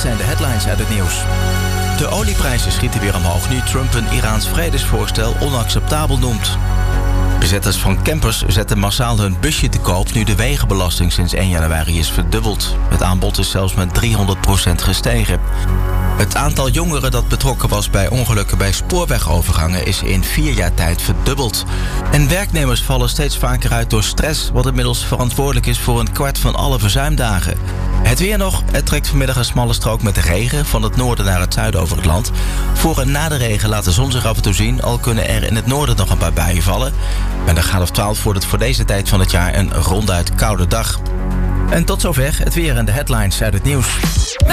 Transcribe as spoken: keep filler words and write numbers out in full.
zijn de headlines uit het nieuws. De olieprijzen schieten weer omhoog nu Trump een Iraans vredesvoorstel onacceptabel noemt. Bezetters van campers zetten massaal hun busje te koop nu de wegenbelasting sinds één januari is verdubbeld. Het aanbod is zelfs met driehonderd procent gestegen. Het aantal jongeren dat betrokken was bij ongelukken bij spoorwegovergangen is in vier jaar tijd verdubbeld. En werknemers vallen steeds vaker uit door stress, wat inmiddels verantwoordelijk is voor een kwart van alle verzuimdagen. Het weer nog. Het trekt vanmiddag een smalle strook met regen van het noorden naar het zuiden over het land. Voor en na de regen laat de zon zich af en toe zien, al kunnen er in het noorden nog een paar buien vallen. En een graad of twaalf wordt het voor deze tijd van het jaar een ronduit koude dag. En tot zover het weer en de headlines uit het nieuws.